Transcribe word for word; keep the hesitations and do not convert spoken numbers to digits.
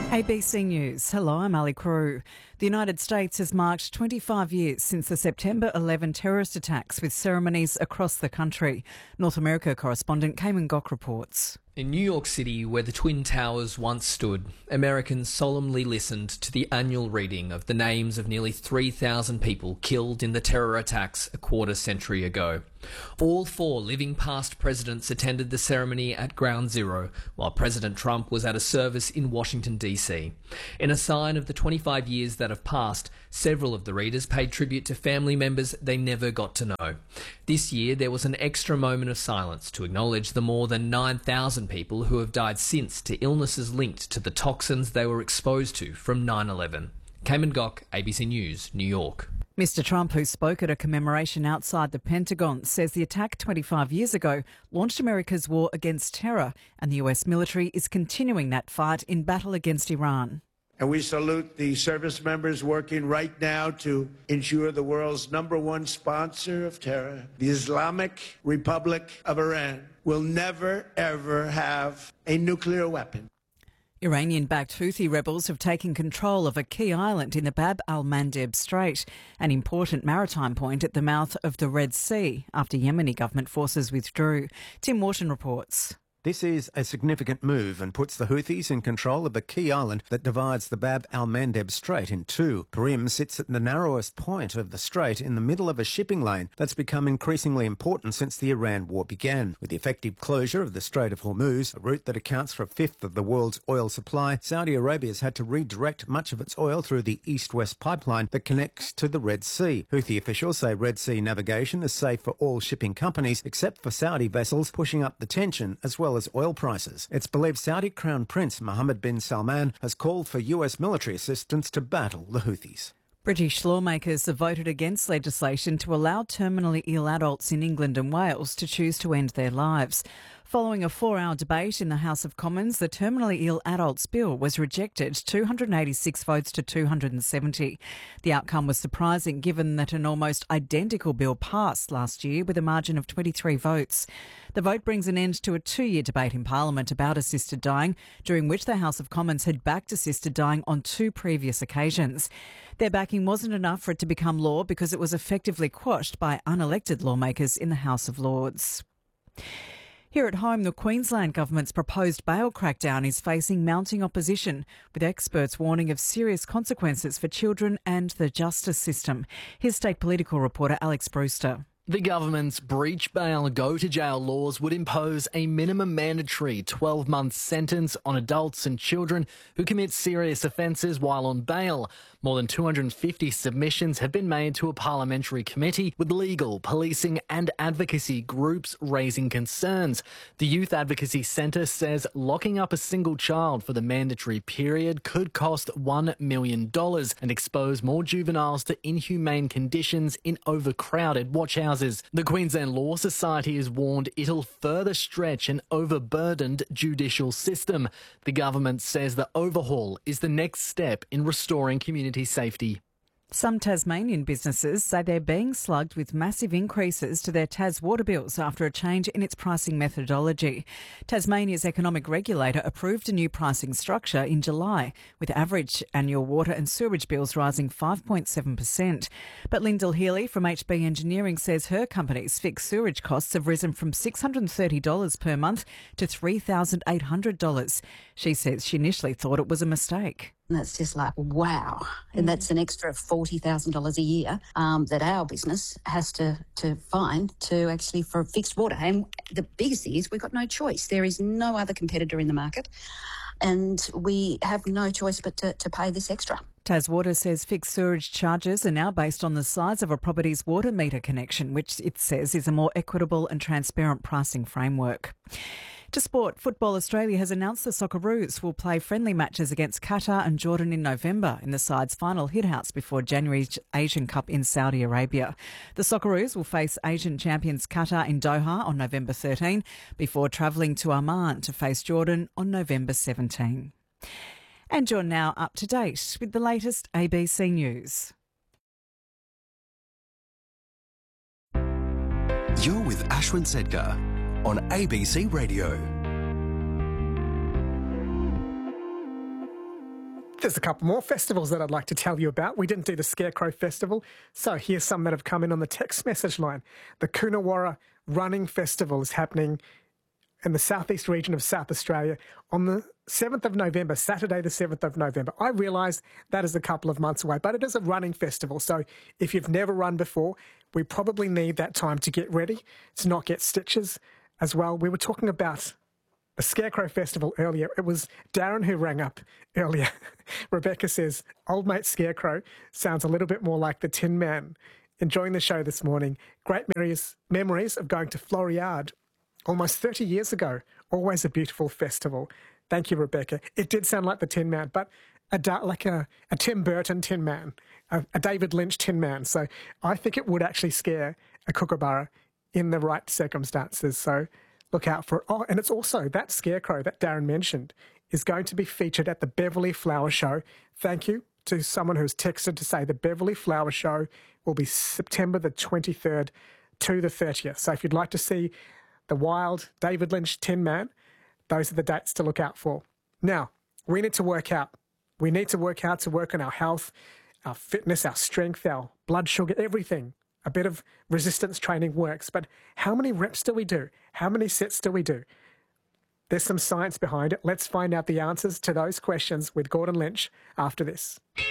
A B C News. Hello, I'm Ali Crew. The United States has marked twenty-five years since the September eleventh terrorist attacks, with ceremonies across the country. North America correspondent Cayman Gok reports. In New York City, where the Twin Towers once stood, Americans solemnly listened to the annual reading of the names of nearly three thousand people killed in the terror attacks a quarter century ago. All four living past presidents attended the ceremony at Ground Zero, while President Trump was at a service in Washington, D C. In a sign of the twenty-five years that have passed, several of the readers paid tribute to family members they never got to know. This year, there was an extra moment of silence to acknowledge the more than nine thousand people who have died since to illnesses linked to the toxins they were exposed to from nine eleven. Cayman Gok, A B C News, New York. Mister Trump, who spoke at a commemoration outside the Pentagon, says the attack twenty-five years ago launched America's war against terror, and the U S military is continuing that fight in battle against Iran. And we salute the service members working right now to ensure the world's number one sponsor of terror, the Islamic Republic of Iran, will never, ever have a nuclear weapon. Iranian-backed Houthi rebels have taken control of a key island in the Bab al-Mandeb Strait, an important maritime point at the mouth of the Red Sea, after Yemeni government forces withdrew. Tim Wharton reports. This is a significant move and puts the Houthis in control of the key island that divides the Bab al-Mandeb Strait in two. Tarim sits at the narrowest point of the strait in the middle of a shipping lane that's become increasingly important since the Iran war began. With the effective closure of the Strait of Hormuz, a route that accounts for a fifth of the world's oil supply, Saudi Arabia has had to redirect much of its oil through the east-west pipeline that connects to the Red Sea. Houthi officials say Red Sea navigation is safe for all shipping companies except for Saudi vessels, pushing up the tension as well as oil prices. It's believed Saudi Crown Prince Mohammed bin Salman has called for U S military assistance to battle the Houthis. British lawmakers have voted against legislation to allow terminally ill adults in England and Wales to choose to end their lives. Following a four-hour debate in the House of Commons, the Terminally Ill Adults Bill was rejected, two hundred eighty-six votes to two hundred seventy. The outcome was surprising given that an almost identical bill passed last year with a margin of twenty-three votes. The vote brings an end to a two-year debate in Parliament about assisted dying, during which the House of Commons had backed assisted dying on two previous occasions. Their backing wasn't enough for it to become law because it was effectively quashed by unelected lawmakers in the House of Lords. Here at home, the Queensland Government's proposed bail crackdown is facing mounting opposition, with experts warning of serious consequences for children and the justice system. Here's state political reporter Alex Brewster. The government's breach bail go-to-jail laws would impose a minimum mandatory twelve-month sentence on adults and children who commit serious offences while on bail. More than two hundred fifty submissions have been made to a parliamentary committee, with legal, policing and advocacy groups raising concerns. The Youth Advocacy Centre says locking up a single child for the mandatory period could cost one million dollars and expose more juveniles to inhumane conditions in overcrowded watch houses. The Queensland Law Society has warned it'll further stretch an overburdened judicial system. The government says the overhaul is the next step in restoring community safety. Some Tasmanian businesses say they're being slugged with massive increases to their Tas water bills after a change in its pricing methodology. Tasmania's economic regulator approved a new pricing structure in July, with average annual water and sewerage bills rising five point seven percent. But Lyndall Healy from H B Engineering says her company's fixed sewerage costs have risen from six hundred thirty dollars per month to three thousand eight hundred dollars. She says she initially thought it was a mistake. And that's just like, wow. And that's an extra forty thousand dollars a year um, that our business has to, to find to actually for fixed water. And the biggest thing is we've got no choice. There is no other competitor in the market and we have no choice but to, to pay this extra. Taswater says fixed sewerage charges are now based on the size of a property's water meter connection, which it says is a more equitable and transparent pricing framework. To sport, Football Australia has announced the Socceroos will play friendly matches against Qatar and Jordan in November in the side's final hitouts before January's Asian Cup in Saudi Arabia. The Socceroos will face Asian champions Qatar in Doha on November thirteenth before travelling to Amman to face Jordan on November seventeenth. And you're now up to date with the latest A B C News. You're with Ashwin Sedkar on A B C Radio. There's a couple more festivals that I'd like to tell you about. We didn't do the Scarecrow Festival, so here's some that have come in on the text message line. The Coonawarra Running Festival is happening in the southeast region of South Australia on the seventh of November, Saturday the seventh of November. I realise that is a couple of months away, but it is a running festival. So if you've never run before, we probably need that time to get ready, to not get stitches as well. We were talking about the Scarecrow Festival earlier. It was Darren who rang up earlier. Rebecca says, old mate Scarecrow sounds a little bit more like the Tin Man. Enjoying the show this morning. Great memories, memories of going to Floriade almost thirty years ago. Always a beautiful festival. Thank you, Rebecca. It did sound like the Tin Man, but a, like a, a Tim Burton Tin Man, a, a David Lynch Tin Man. So I think it would actually scare a kookaburra in the right circumstances. So look out for it. Oh, and it's also that Scarecrow that Darren mentioned is going to be featured at the Beverley Flower Show. Thank you to someone who's texted to say the Beverley Flower Show will be September the twenty-third to the thirtieth. So if you'd like to see the wild David Lynch Tin Man, those are the dates to look out for. Now, we need to work out. We need to work out to work on our health, our fitness, our strength, our blood sugar, everything. A bit of resistance training works, but how many reps do we do? How many sets do we do? There's some science behind it. Let's find out the answers to those questions with Gordon Lynch after this.